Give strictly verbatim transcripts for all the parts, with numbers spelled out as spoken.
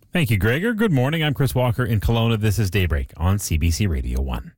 Thank you, Gregor. Good morning. I'm Chris Walker in Kelowna. This is Daybreak on C B C Radio one.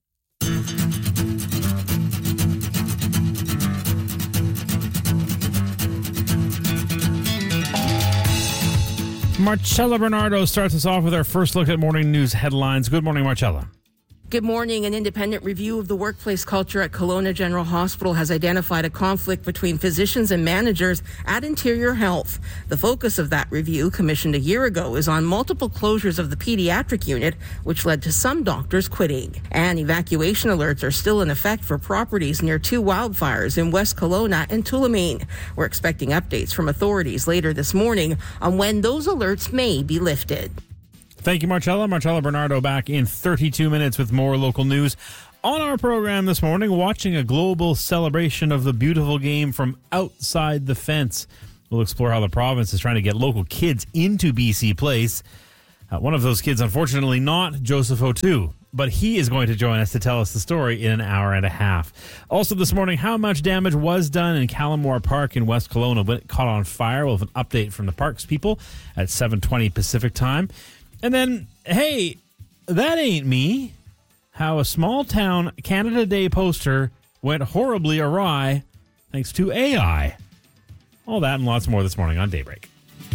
Marcella Bernardo starts us off with our first look at morning news headlines. Good morning, Marcella. Good morning. An independent review of the workplace culture at Kelowna General Hospital has identified a conflict between physicians and managers at Interior Health. The focus of that review, commissioned a year ago, is on multiple closures of the pediatric unit, which led to some doctors quitting. And evacuation alerts are still in effect for properties near two wildfires in West Kelowna and Tulameen. We're expecting updates from authorities later this morning on when those alerts may be lifted. Thank you, Marcella. Marcella Bernardo back in thirty-two minutes with more local news. On our program this morning, watching a global celebration of the beautiful game from outside the fence. We'll explore how the province is trying to get local kids into B C Place. Uh, one of those kids, unfortunately, not Joseph O'Toole, but he is going to join us to tell us the story in an hour and a half. Also this morning, how much damage was done in Calamore Park in West Kelowna when it caught on fire. We'll have an update from the parks people at seven twenty Pacific time. And then, hey, that ain't me. How a small town Canada Day poster went horribly awry thanks to A I. All that and lots more this morning on Daybreak.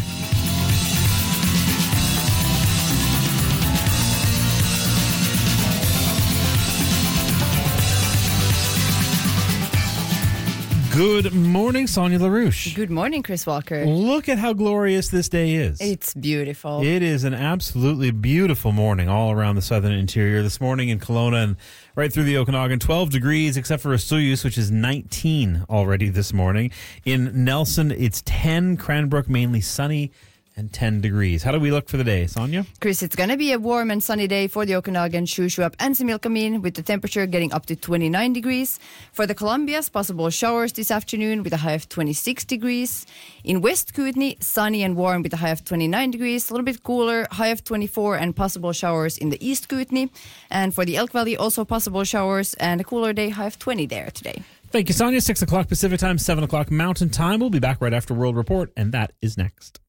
Good morning, Sonia LaRouche. Good morning, Chris Walker. Look at how glorious this day is. It's beautiful. It is an absolutely beautiful morning all around the southern interior. This morning in Kelowna and right through the Okanagan, twelve degrees except for Osoyoos, which is nineteen already this morning. In Nelson, it's ten. Cranbrook, mainly sunny, and ten degrees. How do we look for the day, Sonia? Chris, it's going to be a warm and sunny day for the Okanagan, Shuswap, and Similkameen, with the temperature getting up to twenty-nine degrees. For the Columbias, possible showers this afternoon with a high of twenty-six degrees. In West Kootenay, sunny and warm with a high of twenty-nine degrees. A little bit cooler, high of twenty-four, and possible showers in the East Kootenay. And for the Elk Valley, also possible showers and a cooler day, high of twenty there today. Thank you, Sonia. six o'clock Pacific time, seven o'clock Mountain time. We'll be back right after World Report, and that is next.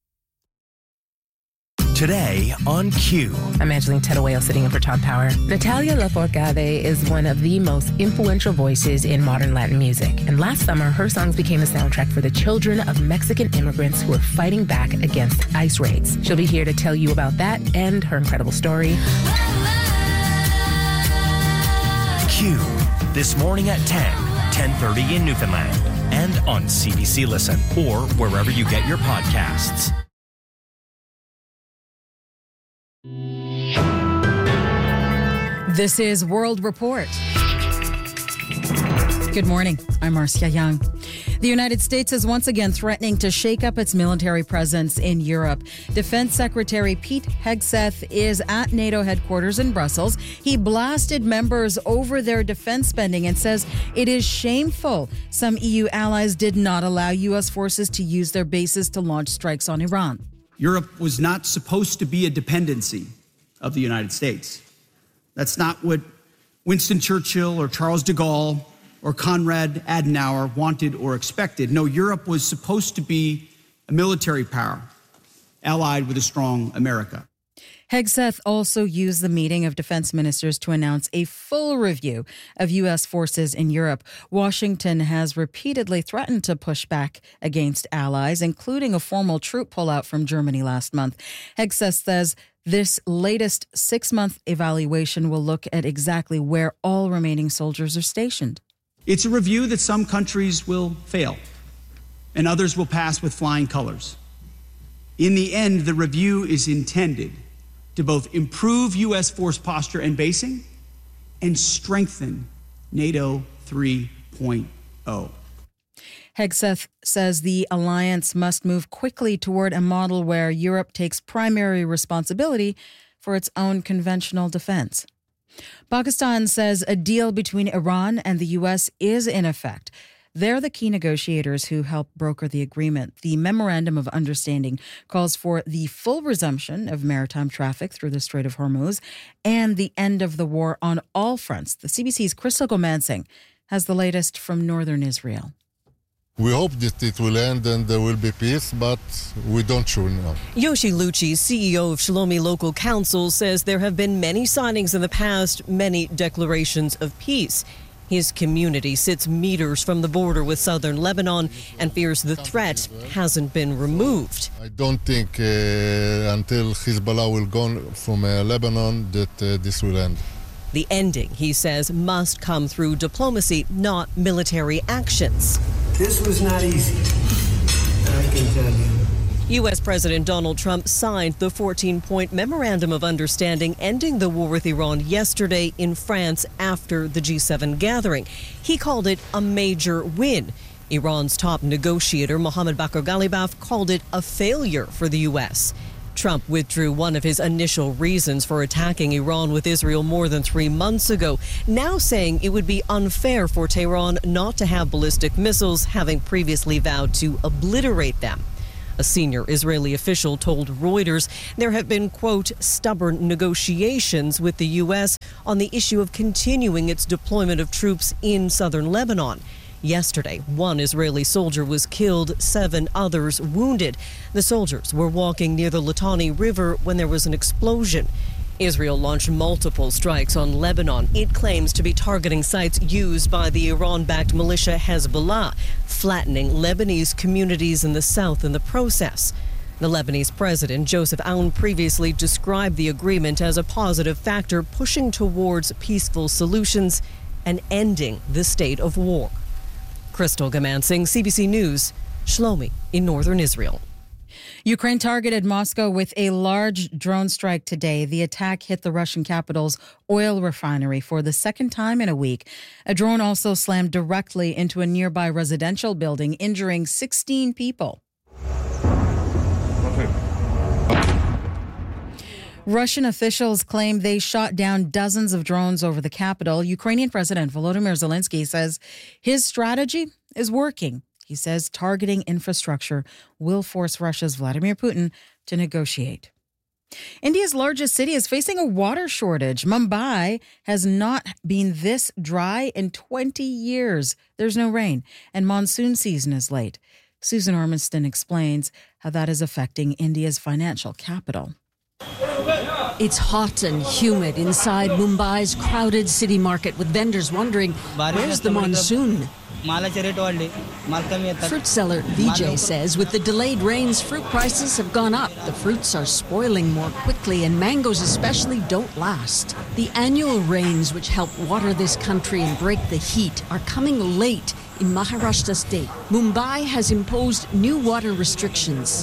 Today on Q. I'm Angeline Tedowayo sitting in for Todd Power. Natalia Lafourcade is one of the most influential voices in modern Latin music. And last summer, her songs became the soundtrack for the children of Mexican immigrants who are fighting back against ICE raids. She'll be here to tell you about that and her incredible story. Q. This morning at ten, ten thirty in Newfoundland. And on C B C Listen or wherever you get your podcasts. This is World Report. Good morning. I'm Marcia Young. The United States is once again threatening to shake up its military presence in Europe. Defense Secretary Pete Hegseth is at NATO headquarters in Brussels. He blasted members over their defense spending and says it is shameful some E U allies did not allow U S forces to use their bases to launch strikes on Iran. Europe was not supposed to be a dependency of the United States. That's not what Winston Churchill or Charles de Gaulle or Konrad Adenauer wanted or expected. No, Europe was supposed to be a military power allied with a strong America. Hegseth also used the meeting of defense ministers to announce a full review of U S forces in Europe. Washington has repeatedly threatened to push back against allies, including a formal troop pullout from Germany last month. Hegseth says this latest six-month evaluation will look at exactly where all remaining soldiers are stationed. It's a review that some countries will fail and others will pass with flying colors. In the end, the review is intended to both improve U S force posture and basing and strengthen NATO three point oh. Hegseth says the alliance must move quickly toward a model where Europe takes primary responsibility for its own conventional defense. Pakistan says a deal between Iran and the U S is in effect. They're the key negotiators who helped broker the agreement. The Memorandum of Understanding calls for the full resumption of maritime traffic through the Strait of Hormuz and the end of the war on all fronts. The C B C's Crystal Gomansing has the latest from northern Israel. We hope that it will end and there will be peace, but we don't sure now. Yoshi Lucci, C E O of Shlomi Local Council, says there have been many signings in the past, many declarations of peace. His community sits meters from the border with southern Lebanon and fears the threat hasn't been removed. I don't think uh, until Hezbollah will go from uh, Lebanon that uh, this will end. The ending, he says, must come through diplomacy, not military actions. This was not easy, I can tell you. U S. President Donald Trump signed the fourteen-point Memorandum of Understanding ending the war with Iran yesterday in France after the G seven gathering. He called it a major win. Iran's top negotiator, Mohammad Bakr Ghalibaf, called it a failure for the U S. Trump withdrew one of his initial reasons for attacking Iran with Israel more than three months ago, now saying it would be unfair for Tehran not to have ballistic missiles, having previously vowed to obliterate them. A senior Israeli official told Reuters there have been, quote, stubborn negotiations with the U S on the issue of continuing its deployment of troops in southern Lebanon. Yesterday, one Israeli soldier was killed, seven others wounded. The soldiers were walking near the Litani River when there was an explosion. Israel launched multiple strikes on Lebanon. It claims to be targeting sites used by the Iran-backed militia Hezbollah, flattening Lebanese communities in the south in the process. The Lebanese president, Joseph Aoun, previously described the agreement as a positive factor pushing towards peaceful solutions and ending the state of war. Crystal Gamansing, C B C News, Shlomi in northern Israel. Ukraine targeted Moscow with a large drone strike today. The attack hit the Russian capital's oil refinery for the second time in a week. A drone also slammed directly into a nearby residential building, injuring sixteen people. Russian officials claim they shot down dozens of drones over the capital. Ukrainian President Volodymyr Zelensky says his strategy is working. He says targeting infrastructure will force Russia's Vladimir Putin to negotiate. India's largest city is facing a water shortage. Mumbai has not been this dry in twenty years. There's no rain, and monsoon season is late. Susan Ormiston explains how that is affecting India's financial capital. It's hot and humid inside Mumbai's crowded city market, with vendors wondering, where's the monsoon? Fruit seller Vijay says with the delayed rains, fruit prices have gone up. The fruits are spoiling more quickly, and mangoes especially don't last. The annual rains, which help water this country and break the heat, are coming late in Maharashtra state. Mumbai has imposed new water restrictions.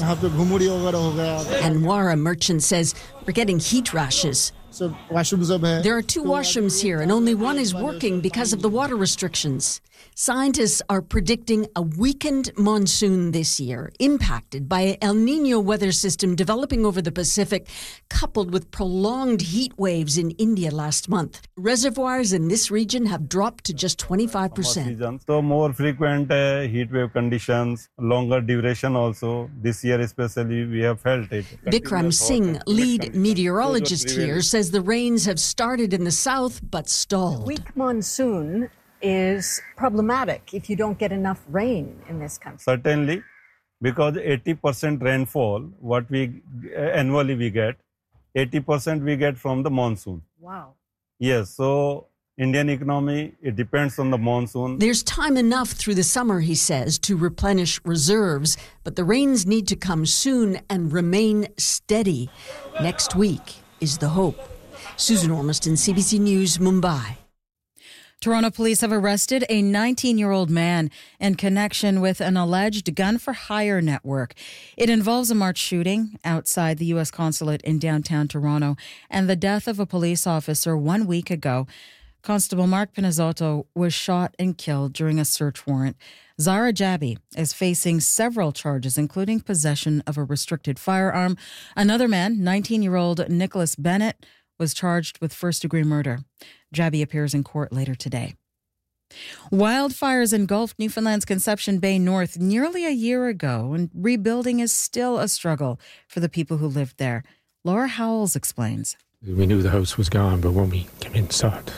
Anwar, a merchant, says we're getting heat rashes. There are two washrooms here, and only one is working because of the water restrictions. Scientists are predicting a weakened monsoon this year, impacted by an El Nino weather system developing over the Pacific, coupled with prolonged heat waves in India last month. Reservoirs in this region have dropped to just twenty-five percent. So more frequent uh, heat wave conditions, longer duration also. This year especially we have felt it. Bikram Singh, lead meteorologist here, says the rains have started in the south but stalled. Weak monsoon is problematic if you don't get enough rain in this country. Certainly, because eighty percent rainfall, what we uh, annually we get, eighty percent we get from the monsoon. Wow. Yes, so Indian economy, it depends on the monsoon. There's time enough through the summer, he says, to replenish reserves, but the rains need to come soon and remain steady. Next week is the hope. Susan Ormiston, C B C News, Mumbai. Toronto police have arrested a nineteen-year-old man in connection with an alleged gun-for-hire network. It involves a March shooting outside the U S consulate in downtown Toronto and the death of a police officer one week ago. Constable Mark Pinazzotto was shot and killed during a search warrant. Zara Jabi is facing several charges, including possession of a restricted firearm. Another man, nineteen-year-old Nicholas Bennett, was charged with first-degree murder. Jabi appears in court later today. Wildfires engulfed Newfoundland's Conception Bay North nearly a year ago, and rebuilding is still a struggle for the people who lived there. Laura Howells explains. We knew the house was gone, but when we came in and saw it,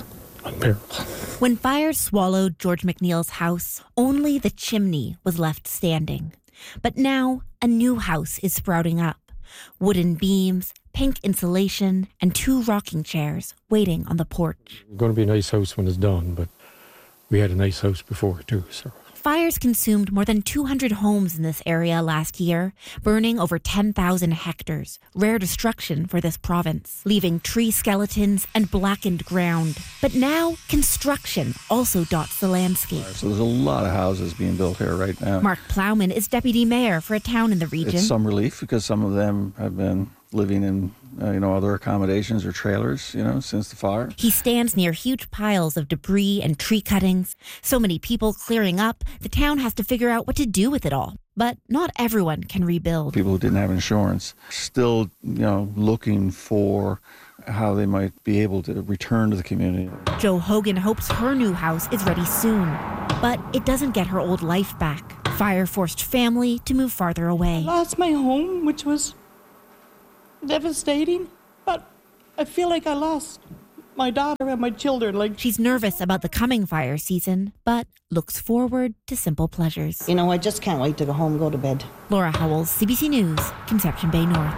unbearable. When fires swallowed George McNeil's house, only the chimney was left standing. But now, a new house is sprouting up. Wooden beams, pink insulation, and two rocking chairs waiting on the porch. It's going to be a nice house when it's done, but we had a nice house before, too, so... Fires consumed more than two hundred homes in this area last year, burning over ten thousand hectares, rare destruction for this province, leaving tree skeletons and blackened ground. But now, construction also dots the landscape. So there's a lot of houses being built here right now. Mark Plowman is deputy mayor for a town in the region. It's some relief because some of them have been living in Uh, you know, other accommodations or trailers, you know, since the fire. He stands near huge piles of debris and tree cuttings. So many people clearing up, the town has to figure out what to do with it all. But not everyone can rebuild. People who didn't have insurance still, you know, looking for how they might be able to return to the community. Jo Hogan hopes her new house is ready soon. But it doesn't get her old life back. Fire forced family to move farther away. I lost my home, which was devastating, but I feel like I lost my daughter and my children. Like she's nervous about the coming fire season, but looks forward to simple pleasures. You know, I just can't wait to go home and go to bed. Laura Howells, C B C News, Conception Bay North.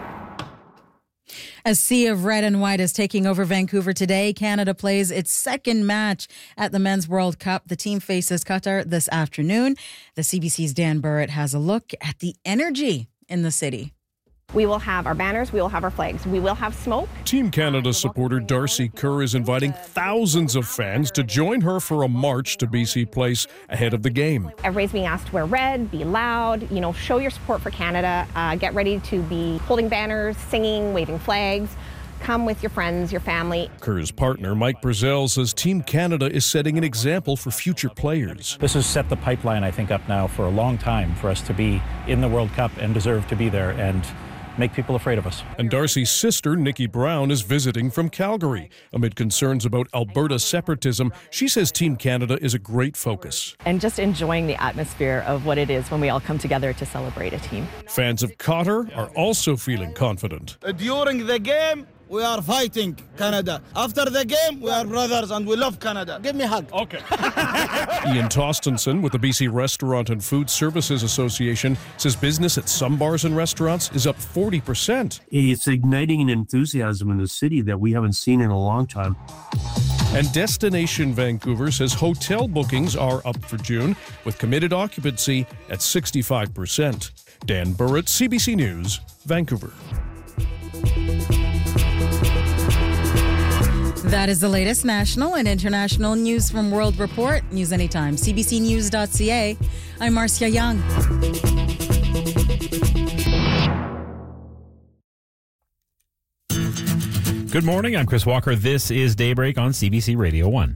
A sea of red and white is taking over Vancouver today. Canada plays its second match at the Men's World Cup. The team faces Qatar this afternoon. The C B C's Dan Burrett has a look at the energy in the city. We will have our banners, we will have our flags, we will have smoke. Team Canada supporter Darcy Kerr is inviting thousands of fans to join her for a march to B C Place ahead of the game. Everybody's being asked to wear red, be loud, you know, show your support for Canada, uh, get ready to be holding banners, singing, waving flags. Come with your friends, your family. Kerr's partner, Mike Brazell, says Team Canada is setting an example for future players. This has set the pipeline, I think, up now for a long time for us to be in the World Cup and deserve to be there and make people afraid of us. And Darcy's sister, Nikki Brown, is visiting from Calgary. Amid concerns about Alberta separatism, she says Team Canada is a great focus. And just enjoying the atmosphere of what it is when we all come together to celebrate a team. Fans of Qatar are also feeling confident. During the game, we are fighting Canada. After the game, we are brothers and we love Canada. Give me a hug. Okay. Ian Tostenson with the B C Restaurant and Food Services Association says business at some bars and restaurants is up forty percent. It's igniting an enthusiasm in the city that we haven't seen in a long time. And Destination Vancouver says hotel bookings are up for June, with committed occupancy at sixty-five percent. Dan Burrett, C B C News, Vancouver. That is the latest national and international news from World Report. News anytime, c b c news dot c a. I'm Marcia Young. Good morning, I'm Chris Walker. This is Daybreak on C B C Radio one.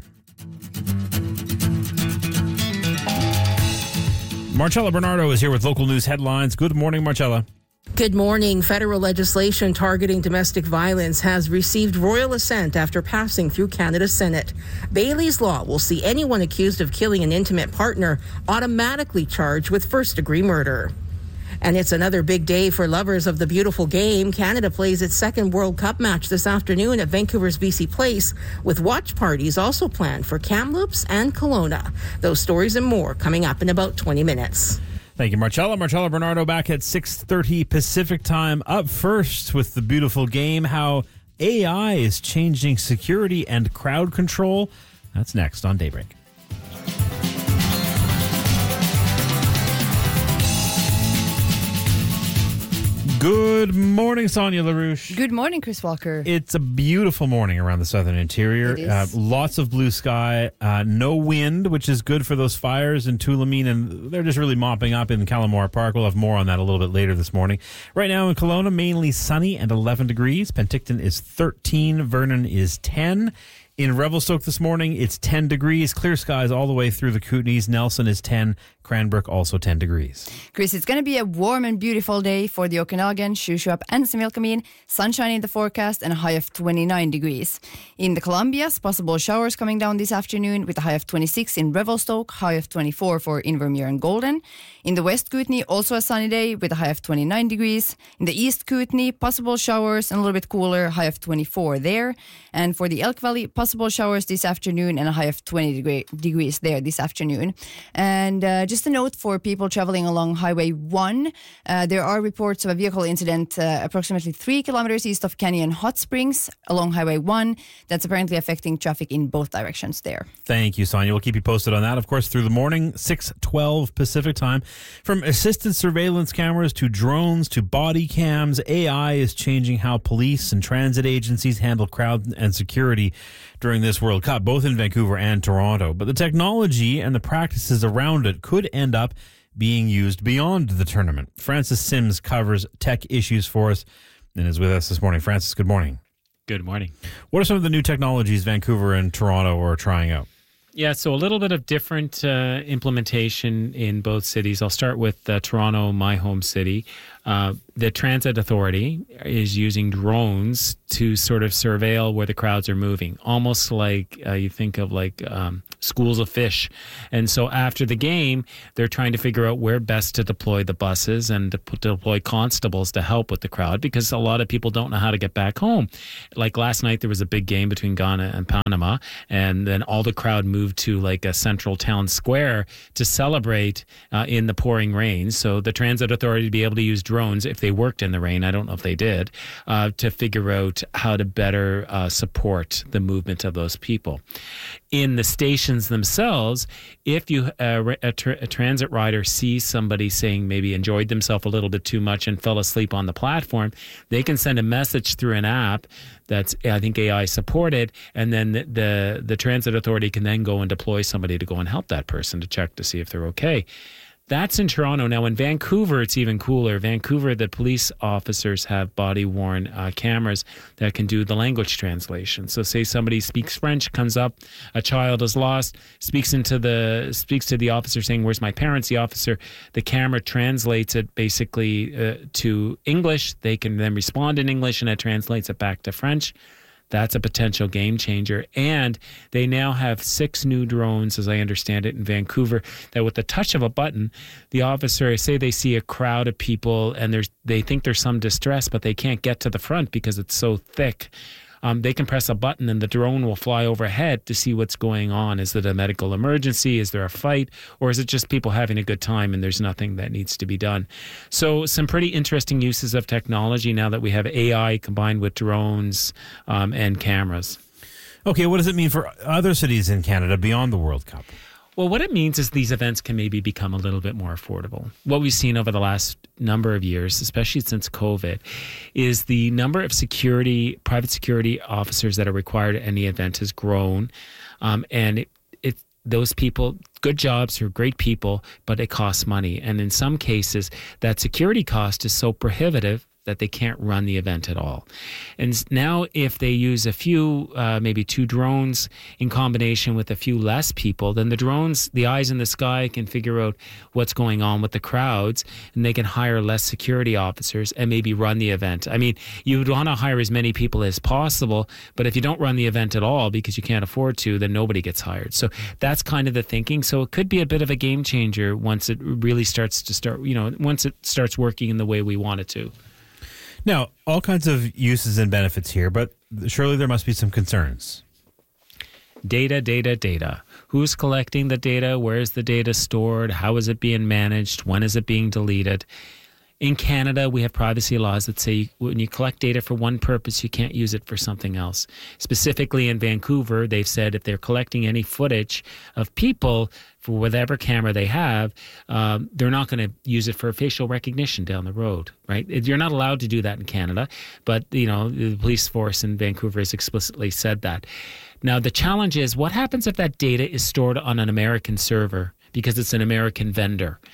Marcella Bernardo is here with local news headlines. Good morning, Marcella. Good morning. Federal legislation targeting domestic violence has received royal assent after passing through Canada's Senate. Bailey's Law will see anyone accused of killing an intimate partner automatically charged with first-degree murder. And it's another big day for lovers of the beautiful game. Canada plays its second World Cup match this afternoon at Vancouver's B C Place, with watch parties also planned for Kamloops and Kelowna. Those stories and more coming up in about twenty minutes. Thank you, Marcella. Marcella Bernardo back at six thirty Pacific time. Up first with the beautiful game, how A I is changing security and crowd control. That's next on Daybreak. Good morning, Sonia LaRouche. Good morning, Chris Walker. It's a beautiful morning around the southern interior. It is. Uh, lots of blue sky, uh, no wind, which is good for those fires in Tulameen, and they're just really mopping up in Calamore Park. We'll have more on that a little bit later this morning. Right now in Kelowna, mainly sunny and eleven degrees. Penticton is thirteen. Vernon is ten. In Revelstoke this morning, it's ten degrees. Clear skies all the way through the Kootenays. Nelson is ten. Cranbrook also ten degrees. Chris, it's going to be a warm and beautiful day for the Okanagan, Shuswap and Similkameen. Sunshine in the forecast and a high of twenty-nine degrees. In the Columbias, possible showers coming down this afternoon with a high of twenty-six in Revelstoke, high of twenty-four for Invermere and Golden. In the West Kootenay, also a sunny day with a high of twenty-nine degrees. In the East Kootenay, possible showers and a little bit cooler, high of twenty-four there. And for the Elk Valley, possible showers this afternoon and a high of twenty degree, degrees there this afternoon. And uh, just a note for people traveling along Highway one, uh, there are reports of a vehicle incident uh, approximately three kilometers east of Canyon Hot Springs along Highway one that's apparently affecting traffic in both directions there. Thank you, Sonia. We'll keep you posted on that, of course, through the morning, six twelve Pacific time. From assisted surveillance cameras to drones to body cams, A I is changing how police and transit agencies handle crowd and security during this World Cup, both in Vancouver and Toronto. But the technology and the practices around it could end up being used beyond the tournament. Francis Sims covers tech issues for us and is with us this morning. Francis, good morning. Good morning. What are some of the new technologies Vancouver and Toronto are trying out? Yeah, so a little bit of different uh, implementation in both cities. I'll start with uh, Toronto, my home city. Uh, the Transit Authority is using drones to sort of surveil where the crowds are moving, almost like uh, you think of like um, schools of fish. And so after the game, they're trying to figure out where best to deploy the buses and to put, deploy constables to help with the crowd, because a lot of people don't know how to get back home. Like last night, there was a big game between Ghana and Panama, and then all the crowd moved to like a central town square to celebrate uh, in the pouring rain. So the Transit Authority to be able to use drones, if they worked in the rain, I don't know if they did, uh, to figure out how to better uh, support the movement of those people. In the stations themselves, if you uh, a, tra- a transit rider sees somebody saying maybe enjoyed themselves a little bit too much and fell asleep on the platform, they can send a message through an app that's, I think, A I supported, and then the, the the Transit Authority can then go and deploy somebody to go and help that person to check to see if they're okay. That's in Toronto. Now, in Vancouver, it's even cooler. Vancouver, the police officers have body-worn uh, cameras that can do the language translation. So say somebody speaks French, comes up, a child is lost, speaks into the speaks to the officer saying, "Where's my parents?" The officer, the camera translates it basically uh, to English. They can then respond in English, and it translates it back to French. That's a potential game changer. And they now have six new drones, as I understand it, in Vancouver, that with the touch of a button, the officer, say they see a crowd of people and there's they think there's some distress, but they can't get to the front because it's so thick. Um, they can press a button and the drone will fly overhead to see what's going on. Is it a medical emergency? Is there a fight? Or is it just people having a good time and there's nothing that needs to be done? So some pretty interesting uses of technology now that we have A I combined with drones um, and cameras. Okay, what does it mean for other cities in Canada beyond the World Cup? Well, what it means is these events can maybe become a little bit more affordable. What we've seen over the last number of years, especially since COVID, is the number of security, private security officers that are required at any event has grown. Um, and it, it, those people, good jobs, are great people, but it costs money. And in some cases, that security cost is so prohibitive that they can't run the event at all. And now if they use a few, uh, maybe two drones in combination with a few less people, then the drones, the eyes in the sky, can figure out what's going on with the crowds, and they can hire less security officers and maybe run the event. I mean, you would want to hire as many people as possible, but if you don't run the event at all because you can't afford to, then nobody gets hired. So that's kind of the thinking. So it could be a bit of a game changer once it really starts to start, you know, once it starts working in the way we want it to. Now, all kinds of uses and benefits here, but surely there must be some concerns. Data, data, data. Who's collecting the data? Where is the data stored? How is it being managed? When is it being deleted? In Canada, we have privacy laws that say when you collect data for one purpose, you can't use it for something else. Specifically in Vancouver, they've said if they're collecting any footage of people for whatever camera they have, um, they're not going to use it for facial recognition down the road, right? You're not allowed to do that in Canada, but you know the police force in Vancouver has explicitly said that. Now, the challenge is what happens if that data is stored on an American server because it's an American vendor?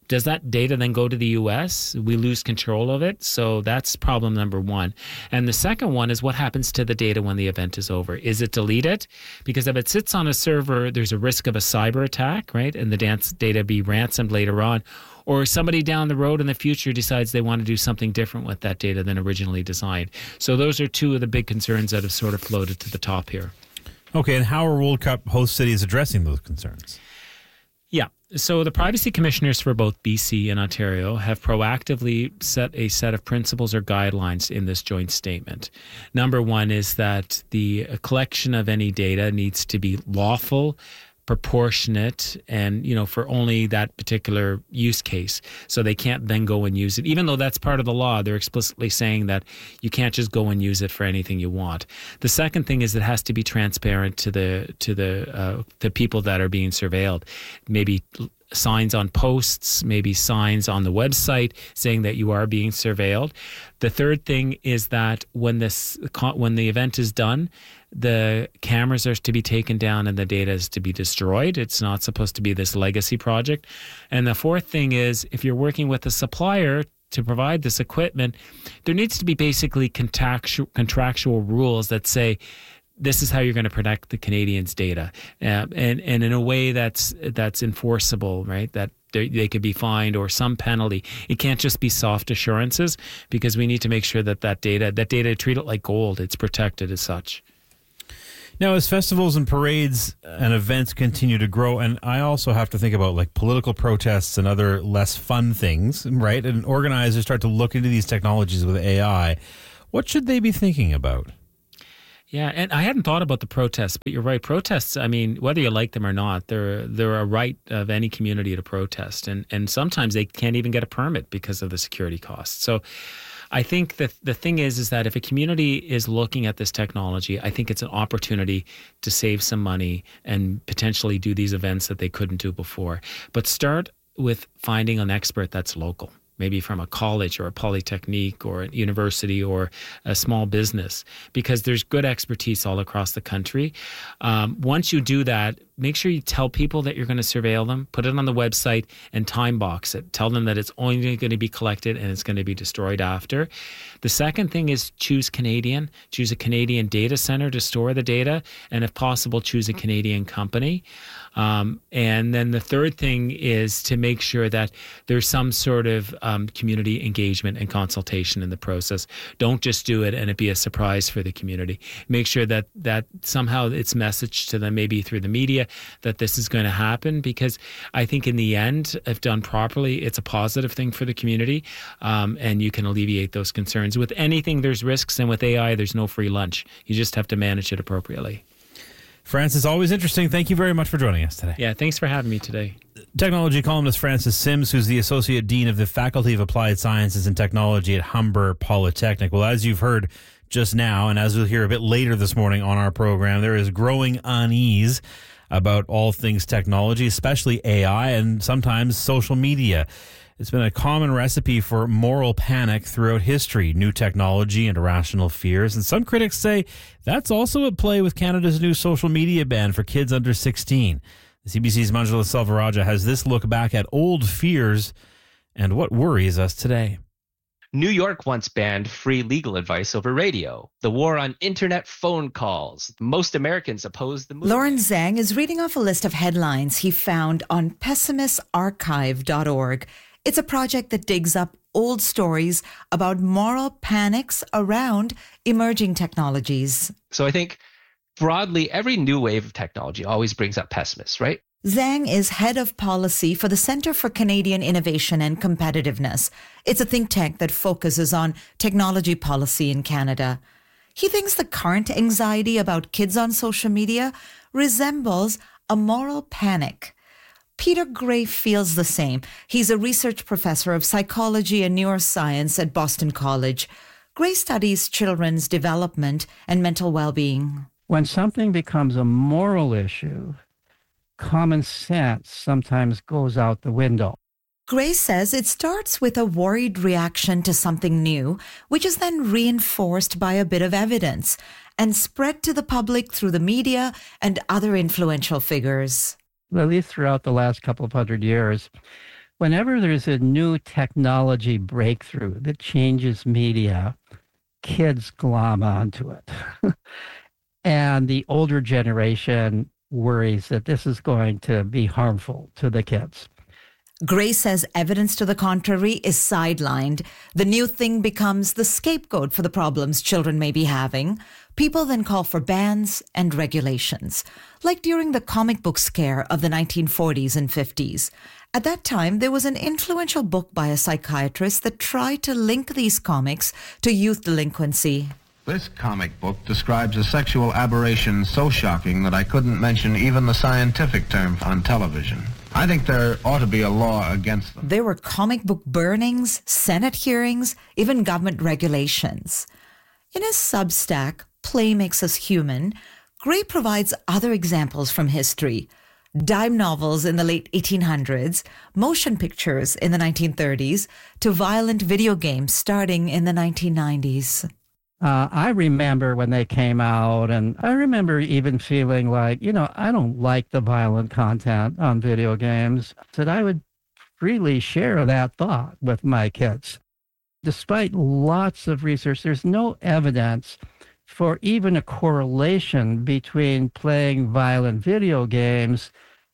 Does that data then go to the U S? We lose control of it. So that's problem number one. And the second one is what happens to the data when the event is over? Is it deleted? Because if it sits on a server, there's a risk of a cyber attack, right? And the dance data be ransomed later on. Or somebody down the road in the future decides they want to do something different with that data than originally designed. So those are two of the big concerns that have sort of floated to the top here. Okay, and how are World Cup host cities addressing those concerns? Yeah. So the privacy commissioners for both B C and Ontario have proactively set a set of principles or guidelines in this joint statement. Number one is that the collection of any data needs to be lawful, proportionate, and, you know, for only that particular use case. So they can't then go and use it. Even though that's part of the law, they're explicitly saying that you can't just go and use it for anything you want. The second thing is it has to be transparent to the to the uh, the people that are being surveilled. Maybe signs on posts, maybe signs on the website saying that you are being surveilled. The third thing is that when this when the event is done, the cameras are to be taken down and the data is to be destroyed. It's not supposed to be this legacy project. And the fourth thing is, if you're working with a supplier to provide this equipment, there needs to be basically contractual, contractual rules that say, this is how you're going to protect the Canadians' data, uh, and and in a way that's that's enforceable, right? That they, they could be fined or some penalty. It can't just be soft assurances, because we need to make sure that that data, that data, treat it like gold. It's protected as such. Now, as festivals and parades and events continue to grow, and I also have to think about like political protests and other less fun things, right? And organizers start to look into these technologies with A I. What should they be thinking about? Yeah, and I hadn't thought about the protests, but you're right. Protests, I mean, whether you like them or not, they're they're a right of any community to protest. And, and sometimes they can't even get a permit because of the security costs. So I think that the thing is, is that if a community is looking at this technology, I think it's an opportunity to save some money and potentially do these events that they couldn't do before. But start with finding an expert that's local, maybe from a college or a polytechnique or a university or a small business, because there's good expertise all across the country. Um, once you do that, make sure you tell people that you're going to surveil them, put it on the website and time box it. Tell them that it's only going to be collected and it's going to be destroyed after. The second thing is choose Canadian. Choose a Canadian data center to store the data, and if possible, choose a Canadian company. Um, and then the third thing is to make sure that there's some sort of um, community engagement and consultation in the process. Don't just do it and it be a surprise for the community. Make sure that, that somehow it's messaged to them, maybe through the media, that this is going to happen, because I think in the end, if done properly, it's a positive thing for the community, um, and you can alleviate those concerns. With anything, there's risks, and with A I, there's no free lunch. You just have to manage it appropriately. Francis, always interesting. Thank you very much for joining us today. Yeah, thanks for having me today. Technology columnist Francis Sims, who's the Associate Dean of the Faculty of Applied Sciences and Technology at Humber Polytechnic. Well, as you've heard just now, and as we'll hear a bit later this morning on our program, there is growing unease about all things technology, especially A I and sometimes social media. It's been a common recipe for moral panic throughout history, new technology and irrational fears. And some critics say that's also at play with Canada's new social media ban for kids under sixteen. The C B C's Manjula Selvarajah has this look back at old fears and what worries us today. New York once banned free legal advice over radio. The war on internet phone calls. Most Americans oppose the move. Lawrence Zhang is reading off a list of headlines he found on pessimist archive dot org. It's a project that digs up old stories about moral panics around emerging technologies. So I think broadly, every new wave of technology always brings up pessimists, right? Zhang is head of policy for the Centre for Canadian Innovation and Competitiveness. It's a think tank that focuses on technology policy in Canada. He thinks the current anxiety about kids on social media resembles a moral panic. Peter Gray feels the same. He's a research professor of psychology and neuroscience at Boston College. Gray studies children's development and mental well-being. When something becomes a moral issue, common sense sometimes goes out the window. Gray says it starts with a worried reaction to something new, which is then reinforced by a bit of evidence and spread to the public through the media and other influential figures. At least throughout the last couple of hundred years, whenever there's a new technology breakthrough that changes media, kids glom onto it. And the older generation worries that this is going to be harmful to the kids. Gray says evidence to the contrary is sidelined. The new thing becomes the scapegoat for the problems children may be having. People then call for bans and regulations, like during the comic book scare of the nineteen forties and fifties. At that time, there was an influential book by a psychiatrist that tried to link these comics to youth delinquency. This comic book describes a sexual aberration so shocking that I couldn't mention even the scientific term on television. I think there ought to be a law against them. There were comic book burnings, Senate hearings, even government regulations. In his Substack, Play Makes Us Human, Gray provides other examples from history. Dime novels in the late eighteen hundreds, motion pictures in the nineteen thirties, to violent video games starting in the nineteen nineties. Uh, I remember when they came out, and I remember even feeling like, you know, I don't like the violent content on video games, that I would freely share that thought with my kids. Despite lots of research, there's no evidence for even a correlation between playing violent video games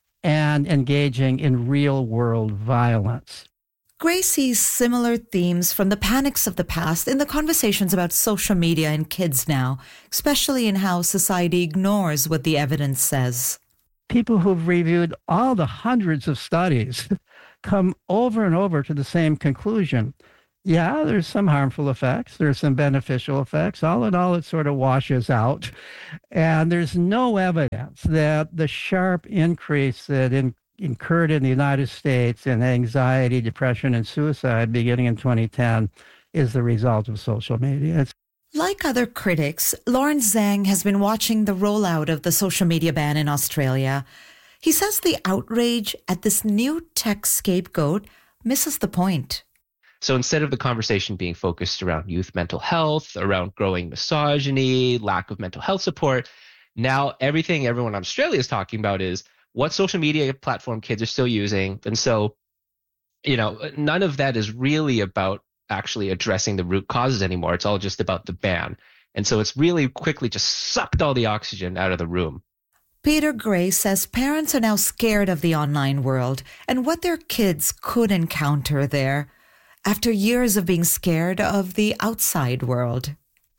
and engaging in real-world violence. Gray sees similar themes from the panics of the past in the conversations about social media and kids now, especially in how society ignores what the evidence says. People who've reviewed all the hundreds of studies come over and over to the same conclusion. Yeah, there's some harmful effects. There's some beneficial effects. All in all, it sort of washes out. And there's no evidence that the sharp increase that in incurred in the United States in anxiety, depression, and suicide beginning in twenty ten is the result of social media. It's Like other critics, Lawrence Zhang has been watching the rollout of the social media ban in Australia. He says the outrage at this new tech scapegoat misses the point. So instead of the conversation being focused around youth mental health, around growing misogyny, lack of mental health support, now everything everyone in Australia is talking about is what social media platform kids are still using. And so, you know, none of that is really about actually addressing the root causes anymore. It's all just about the ban. And so it's really quickly just sucked all the oxygen out of the room. Peter Gray says parents are now scared of the online world and what their kids could encounter there after years of being scared of the outside world.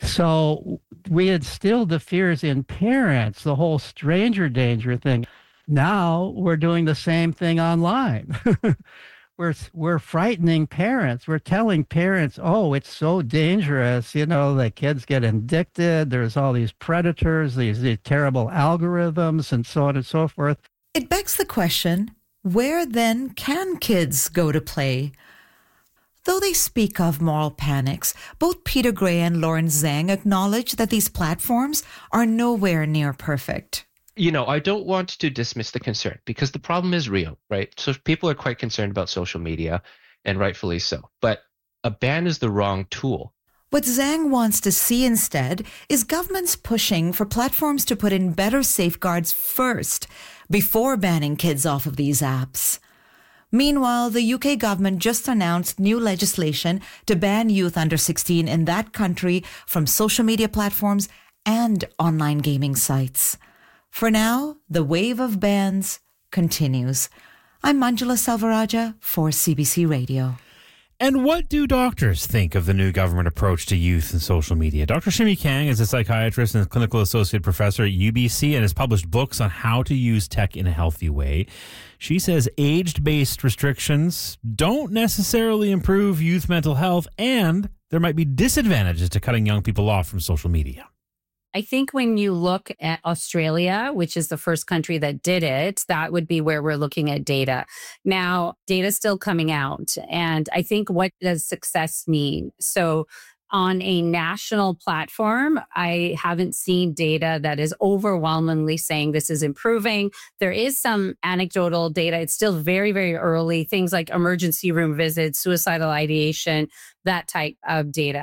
So we instilled the fears in parents, the whole stranger danger thing. Now we're doing the same thing online. we're we're frightening parents. We're telling parents, oh, it's so dangerous. You know, the kids get addicted. There's all these predators, these, these terrible algorithms, and so on and so forth. It begs the question, where then can kids go to play? Though they speak of moral panics, both Peter Gray and Lawrence Zhang acknowledge that these platforms are nowhere near perfect. You know, I don't want to dismiss the concern because the problem is real, right? So people are quite concerned about social media, and rightfully so. But a ban is the wrong tool. What Zhang wants to see instead is governments pushing for platforms to put in better safeguards first, before banning kids off of these apps. Meanwhile, the U K government just announced new legislation to ban youth under sixteen in that country from social media platforms and online gaming sites. For now, the wave of bans continues. I'm Manjula Selvarajah for C B C Radio. And what do doctors think of the new government approach to youth and social media? Doctor Shimi Kang is a psychiatrist and clinical associate professor at U B C and has published books on how to use tech in a healthy way. She says age-based restrictions don't necessarily improve youth mental health, and there might be disadvantages to cutting young people off from social media. I think when you look at Australia, which is the first country that did it, that would be where we're looking at data. Now, data is still coming out. And I think, what does success mean? So on a national platform, I haven't seen data that is overwhelmingly saying this is improving. There is some anecdotal data. It's still very, very early. Things like emergency room visits, suicidal ideation, that type of data.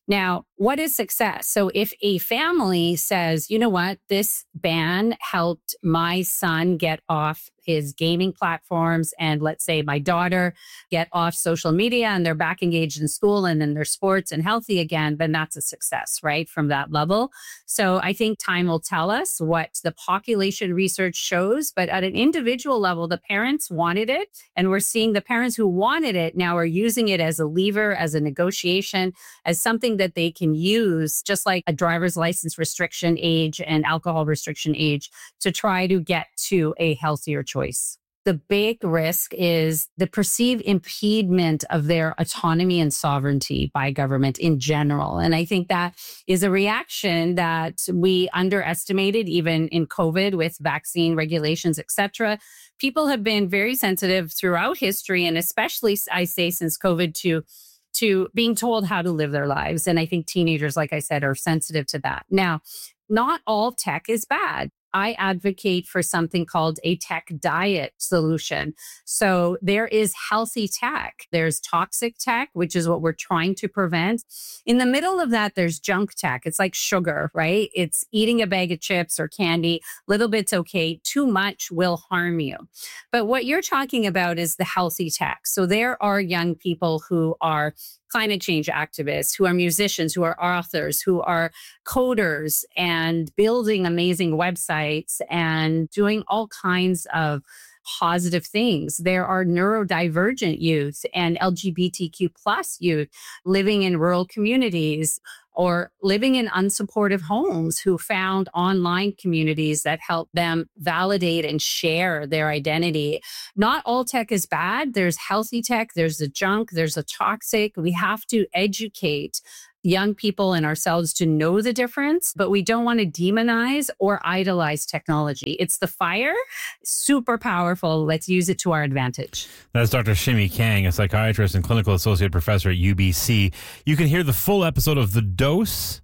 Now, what is success? So if a family says, you know what, this ban helped my son get off his gaming platforms, and let's say my daughter get off social media and they're back engaged in school and in their sports and healthy again, then that's a success, right? From that level. So I think time will tell us what the population research shows, but at an individual level, the parents wanted it. And we're seeing the parents who wanted it now are using it as a lever, as a negotiation, as something that they can use, just like a driver's license restriction age and alcohol restriction age, to try to get to a healthier choice. Choice. The big risk is the perceived impediment of their autonomy and sovereignty by government in general. And I think that is a reaction that we underestimated even in COVID with vaccine regulations, et cetera. People have been very sensitive throughout history, and especially, I say, since COVID, to to being told how to live their lives. And I think teenagers, like I said, are sensitive to that. Now, not all tech is bad. I advocate for something called a tech diet solution. So there is healthy tech. There's toxic tech, which is what we're trying to prevent. In the middle of that, there's junk tech. It's like sugar, right? It's eating a bag of chips or candy. Little bit's okay. Too much will harm you. But what you're talking about is the healthy tech. So there are young people who are climate change activists, who are musicians, who are authors, who are coders and building amazing websites and doing all kinds of positive things. There are neurodivergent youth and L G B T Q plus youth living in rural communities or living in unsupportive homes who found online communities that help them validate and share their identity. Not all tech is bad. There's healthy tech, there's the junk, there's the toxic. We have to educate young people and ourselves to know the difference, but we don't want to demonize or idolize technology. It's the fire, super powerful. Let's use it to our advantage. That's Doctor Shimi Kang, a psychiatrist and clinical associate professor at U B C. You can hear the full episode of The Dose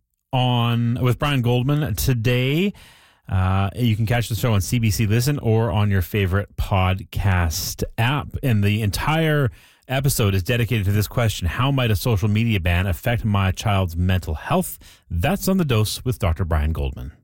on with Brian Goldman today. Uh, you can catch the show on C B C Listen or on your favorite podcast app. And the entire episode is dedicated to this question: how might a social media ban affect my child's mental health? That's on The Dose with Doctor Brian Goldman.